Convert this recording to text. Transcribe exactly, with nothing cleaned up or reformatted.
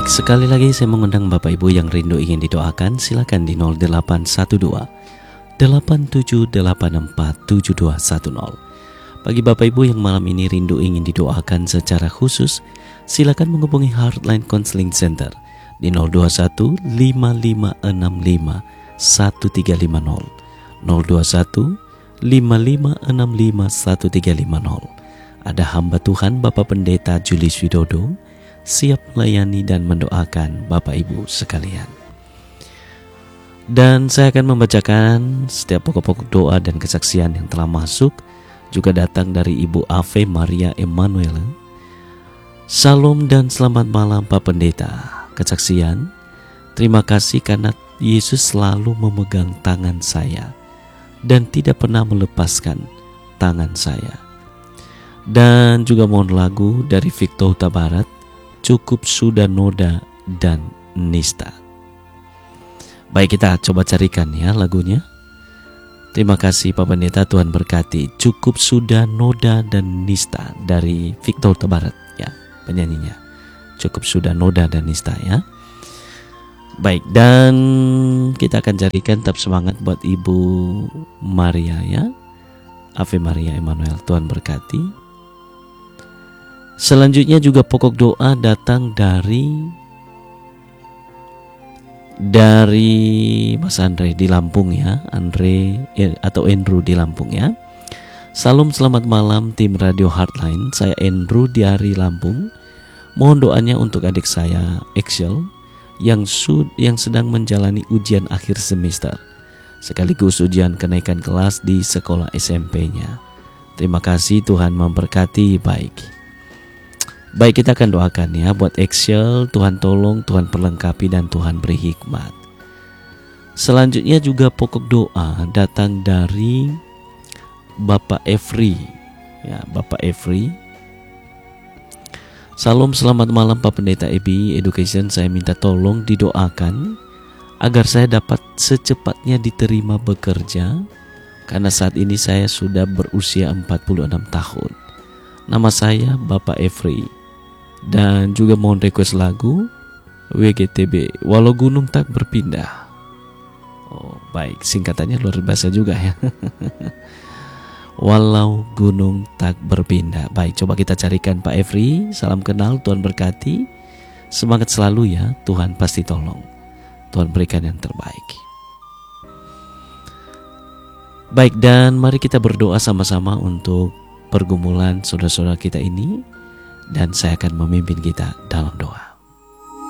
Baik, sekali lagi saya mengundang Bapak Ibu yang rindu ingin didoakan, silakan di nol delapan satu dua delapan tujuh delapan empat tujuh dua satu nol. Bagi Bapak Ibu yang malam ini rindu ingin didoakan secara khusus, silakan menghubungi Heartline Counseling Center di nol dua satu lima lima enam lima satu tiga lima nol nol dua satu lima lima enam lima satu tiga lima nol. Ada hamba Tuhan Bapak Pendeta Julius Widodo siap melayani dan mendoakan Bapak Ibu sekalian. Dan saya akan membacakan setiap pokok-pokok doa dan kesaksian yang telah masuk, juga datang dari Ibu Ave Maria Emanuela. Salam dan selamat malam Pak Pendeta. Kesaksian, terima kasih karena Yesus selalu memegang tangan saya dan tidak pernah melepaskan tangan saya. Dan juga mohon lagu dari Victor Huta Barat, Cukup Sudah Noda dan Nista. Baik, kita coba carikan ya lagunya. Terima kasih Pak Pendeta, Tuhan berkati. Cukup Sudah Noda dan Nista dari Victor Huta Barat ya, penyanyinya. Cukup Sudah Noda dan Nista ya. Baik, dan kita akan carikan tetap semangat buat Ibu Maria ya. Ave Maria Emanuel, Tuhan berkati. Selanjutnya juga pokok doa datang dari dari Mas Andre di Lampung ya, Andre atau Andrew di Lampung ya. Salam selamat malam tim Radio Heartline, saya Andrew dari Lampung. Mohon doanya untuk adik saya Excel yang sud yang sedang menjalani ujian akhir semester, sekaligus ujian kenaikan kelas di sekolah S M P-nya. Terima kasih, Tuhan memberkati. Baik. Baik, kita akan doakan ya buat Excel, Tuhan tolong, Tuhan perlengkapi dan Tuhan beri hikmat. Selanjutnya juga pokok doa datang dari Bapak Efri. Ya, Bapak Efri. Salam selamat malam Pak Pendeta E B Education, saya minta tolong didoakan agar saya dapat secepatnya diterima bekerja karena saat ini saya sudah berusia empat puluh enam tahun. Nama saya Bapak Efri. Dan juga mohon request lagu W G T B Walau Gunung Tak Berpindah. Oh baik, singkatannya luar biasa juga ya. Walau Gunung Tak Berpindah. Baik, coba kita carikan Pak Efri. Salam kenal, Tuhan berkati. Semangat selalu ya, Tuhan pasti tolong. Tuhan berikan yang terbaik. Baik, dan mari kita berdoa sama-sama untuk pergumulan saudara-saudara kita ini. Dan saya akan memimpin kita dalam doa.